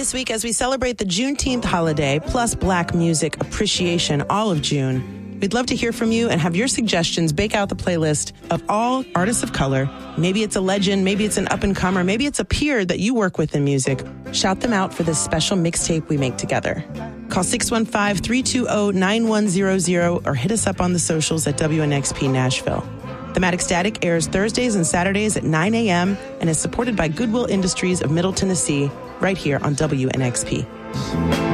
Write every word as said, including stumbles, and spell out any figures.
This week, as we celebrate the Juneteenth holiday, plus Black music appreciation all of June, we'd love to hear from you and have your suggestions bake out the playlist of all artists of color. Maybe it's a legend, maybe it's an up-and-comer, maybe it's a peer that you work with in music. Shout them out for this special mixtape we make together. Call six one five, three two zero, nine one zero zero or hit us up on the socials at W N X P Nashville. Thematic Static airs Thursdays and Saturdays at nine a.m. and is supported by Goodwill Industries of Middle Tennessee right here on W N X P.